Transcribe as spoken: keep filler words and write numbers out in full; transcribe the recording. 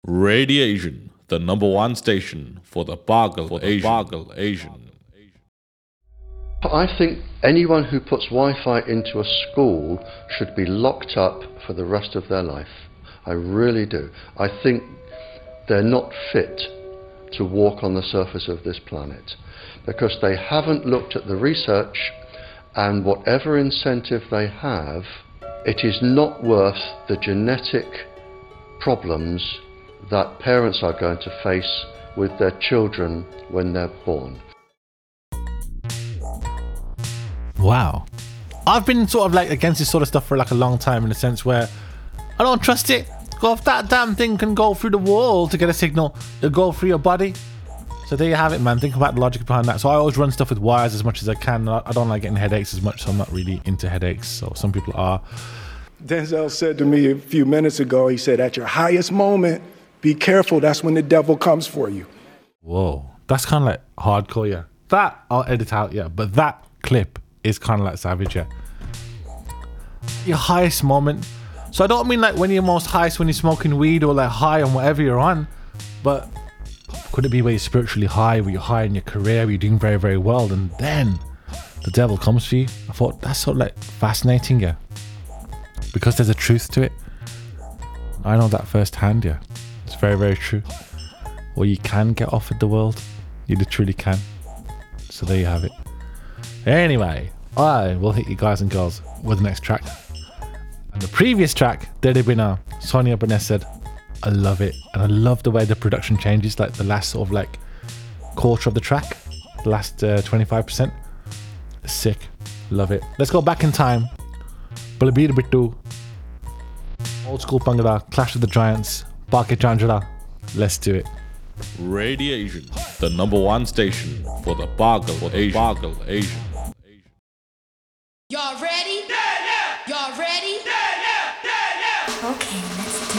Radiation, the number one station for the Bargal for Asian. Bargal Asian. I think anyone who puts Wi-Fi into a school should be locked up for the rest of their life. I really do. I think they're not fit to walk on the surface of this planet because they haven't looked at the research, and whatever incentive they have, it is not worth the genetic problems that parents are going to face with their children when they're born. Wow. I've been sort of like against this sort of stuff for like a long time, in the sense where I don't trust it. Go if that damn thing can go through the wall to get a signal, it'll go through your body. So there you have it, man. Think about the logic behind that. So I always run stuff with wires as much as I can. I don't like getting headaches as much, so I'm not really into headaches. So some people are. Denzel said to me a few minutes ago, he said, at your highest moment, be careful, that's when the devil comes for you. Whoa, that's kind of like hardcore, yeah. That I'll edit out, yeah. But that clip is kind of like savage, yeah. Your highest moment. So I don't mean like when you're most highest when you're smoking weed or like high on whatever you're on, but could it be where you're spiritually high, where you're high in your career, where you're doing very, very well, and then the devil comes for you? I thought that's sort of like fascinating, yeah. Because there's a truth to it. I know that firsthand, yeah. It's very, very true. Or you can get offered the world. You literally can. So there you have it. Anyway, I will hit you guys and girls with the next track. And the previous track, Dede Bina, Sonia Benes said, I love it. And I love the way the production changes, like the last sort of like quarter of the track, the last uh, twenty-five percent. Sick. Love it. Let's go back in time. Balabir Bittu, Old School Bangla, Clash of the Giants, Bake Janjala. Let's do it. Radiation, the number one station for the Bargal for Asian. Bargal Asian. Y'all ready? Yeah, yeah. Y'all ready? Yeah, yeah, yeah, yeah. Okay.